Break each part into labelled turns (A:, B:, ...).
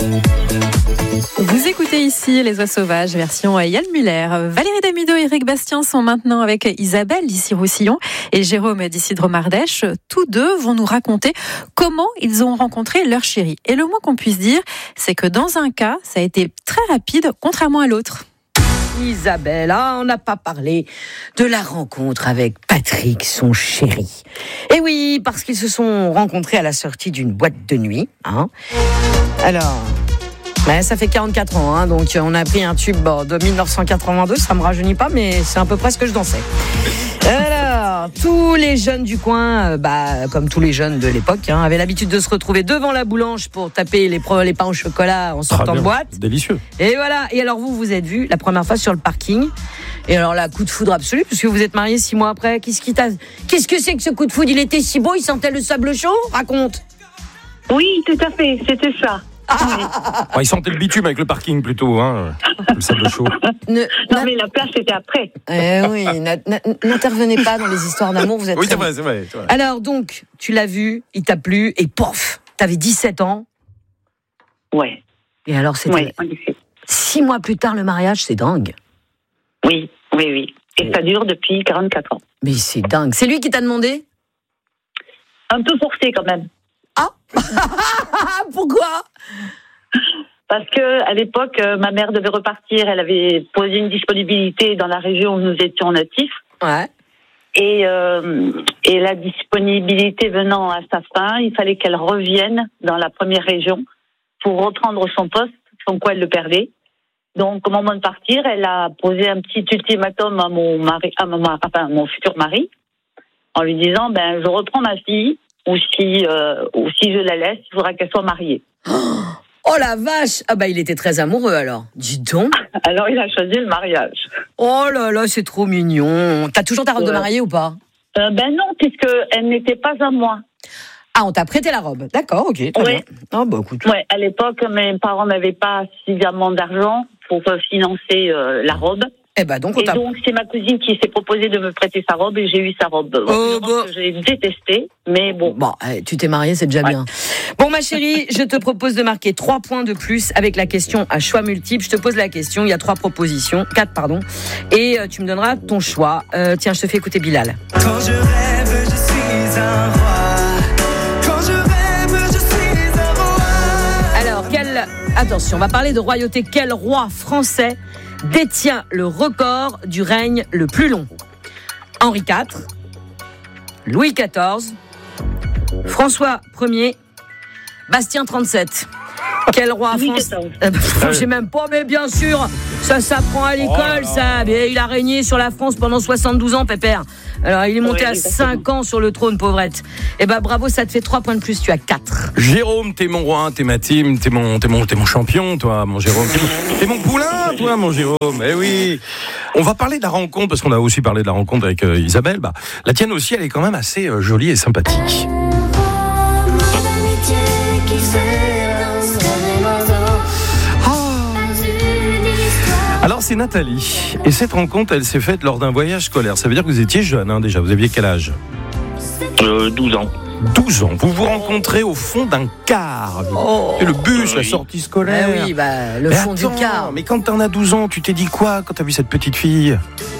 A: Vous écoutez ici Les Oies Sauvages, version Yann Muller. Valérie Damido et Eric Bastien sont maintenant avec Isabelle d'Issy-Roussillon et Jérôme d'Icidre-Mardèche. Tous deux vont nous raconter comment ils ont rencontré leur chéri. Et le moins qu'on puisse dire, c'est que dans un cas, ça a été très rapide, contrairement à l'autre.
B: Isabelle, on n'a pas parlé de la rencontre avec Patrick, son chéri. Et oui, parce qu'ils se sont rencontrés à la sortie d'une boîte de nuit. Alors, ça fait 44 ans, donc on a pris un tube de 1982, ça me rajeunit pas, mais c'est à peu près ce que je dansais. Alors, tous les jeunes du coin, comme tous les jeunes de l'époque, avaient l'habitude de se retrouver devant la boulange pour taper les pains au chocolat en sortant de boîte.
C: Délicieux.
B: Et voilà. Et alors vous êtes vus la première fois sur le parking. Et alors là, coup de foudre absolu, puisque vous êtes mariés 6 mois après. Qu'est-ce que c'est que ce coup de foudre? Il était si beau, il sentait le sable chaud? Raconte.
D: Oui, tout à fait, c'était ça.
C: Il sentait le bitume avec le parking plutôt, le sable chaud.
D: Non, mais la plage, c'était après.
B: Oui, n'intervenez pas dans les histoires d'amour, vous êtes...
C: Oui, c'est vrai.
B: Alors donc, tu l'as vu, il t'a plu, et pof, t'avais 17 ans.
D: Ouais.
B: Et alors, c'était...
D: Ouais, en effet.
B: 6 mois plus tard, le mariage, c'est dingue.
D: Oui. Et ça dure depuis 44 ans.
B: Mais c'est dingue. C'est lui qui t'a demandé?
D: Un peu forcé, quand même.
B: Pourquoi?
D: Parce que à l'époque, ma mère devait repartir. Elle avait posé une disponibilité dans la région où nous étions natifs.
B: Ouais.
D: Et la disponibilité venant à sa fin, il fallait qu'elle revienne dans la première région pour reprendre son poste, sans quoi elle le perdait. Donc, au moment de partir, elle a posé un petit ultimatum à mon futur mari, en lui disant, je reprends ma fille, ou si je la laisse, il faudra qu'elle soit mariée.
B: Oh la vache! Il était très amoureux alors. Dis donc.
D: Alors il a choisi le mariage.
B: Oh là là, c'est trop mignon. T'as toujours ta robe de mariée ou pas?
D: Non, puisque elle n'était pas à moi.
B: On t'a prêté la robe. D'accord, ok.
D: Oui.
B: Écoute.
D: Ouais, à l'époque, mes parents n'avaient pas suffisamment d'argent pour financer la robe.
B: Donc
D: c'est ma cousine qui s'est proposée de me prêter sa robe et j'ai eu sa robe. Que j'ai détesté, mais bon.
B: Tu t'es mariée, c'est déjà bien. Bon, ma chérie, je te propose de marquer 3 points de plus avec la question à choix multiples. Je te pose la question, il y a 4 propositions, et tu me donneras ton choix. Tiens, je te fais écouter Bilal.
E: Quand je rêve, je suis un roi. Quand je rêve, je suis un roi.
B: Alors, attention, on va parler de royauté. Quel roi français détient le record du règne le plus long? Henri IV, Louis XIV, François Ier, Bastien 37. Quel roi français? Je sais même pas, mais bien sûr, ça s'apprend à l'école, ça. Mais il a régné sur la France pendant 72 ans, pépère. Alors, il est monté à 5 ans sur le trône, pauvrette. Bravo, ça te fait 3 points de plus, tu as 4.
C: Jérôme, t'es mon roi, t'es ma team, t'es mon champion, toi, mon Jérôme. T'es mon poulain, toi, mon Jérôme. Eh oui. On va parler de la rencontre, parce qu'on a aussi parlé de la rencontre avec Isabelle. La tienne aussi, elle est quand même assez jolie et sympathique. Alors c'est Nathalie, et cette rencontre elle s'est faite lors d'un voyage scolaire. Ça veut dire que vous étiez jeune déjà, vous aviez quel âge?
F: 12 ans.
C: 12 ans, vous vous rencontrez au fond d'un car. C'est le bus, la sortie scolaire.
B: Le fond du car.
C: Mais quand t'en as 12 ans, tu t'es dit quoi quand t'as vu cette petite fille?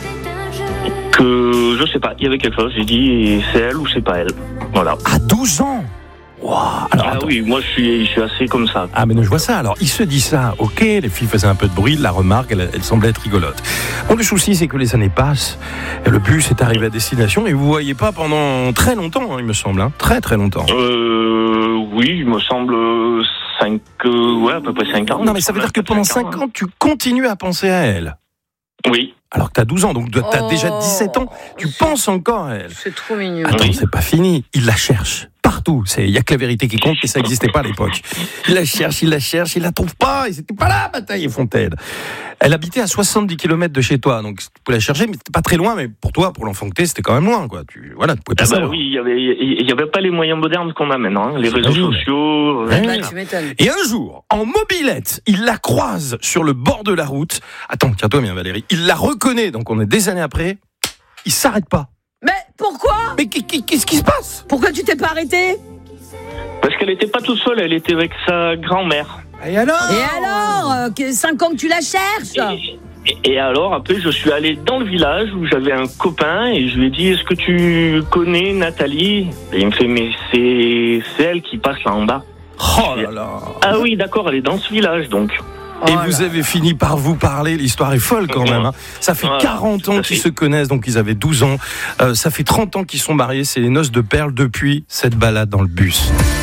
F: Que je sais pas, il y avait quelque chose, j'ai dit c'est elle ou c'est pas elle. Voilà.
C: À 12 ans? Wow. Alors,
F: oui, moi je suis assez comme ça.
C: Mais je vois ça. Alors, il se dit ça. Ok, les filles faisaient un peu de bruit, la remarque, elle semblait être rigolote. Bon, le souci, c'est que les années passent, et le bus est arrivé à destination, et vous voyez pas pendant très longtemps, il me semble, très très longtemps.
F: Oui, il me semble 5, à peu près 5 ans.
C: Non, mais ça veut dire que pendant 5 ans, tu continues à penser à elle.
F: Oui.
C: Alors que t'as 12 ans, donc t'as déjà 17 ans, tu penses encore à elle.
B: C'est trop mignon.
C: Attends, c'est pas fini, il la cherche partout. Il y a que la vérité qui compte, et ça n'existait pas à l'époque. Il la cherche, il la trouve pas, et c'était pas là, Bataille et Fontaine. Elle habitait à 70 km de chez toi, donc tu pouvais la chercher, mais c'était pas très loin, mais pour toi, pour l'enfant que t'es, c'était quand même loin, quoi. Tu pouvais pas savoir.
F: Oui, il y avait pas les moyens modernes qu'on a maintenant, les réseaux sociaux.
B: Tu m'étonnes.
C: Et un jour, en mobilette, il la croise sur le bord de la route. Attends, tiens-toi bien, Valérie. Il la reconnaît, donc on est des années après. Il s'arrête pas.
B: Mais pourquoi?
C: Mais qu'est-ce qui se passe?
B: Pourquoi tu t'es pas arrêté?
F: Parce qu'elle était pas toute seule, elle était avec sa grand-mère.
G: Et alors
B: 5 ans que tu la cherches.
F: Et alors, après, je suis allé dans le village où j'avais un copain et je lui ai dit, est-ce que tu connais Nathalie? Et il me fait, mais c'est elle qui passe là en bas.
C: Oh là là.
F: Ah oui, d'accord, elle est dans ce village, donc.
C: Et vous avez fini par vous parler, l'histoire est folle quand même. Hein. Ça fait 40 ans qu'ils se connaissent, donc ils avaient 12 ans. Ça fait 30 ans qu'ils sont mariés, c'est les noces de perles depuis cette balade dans le bus.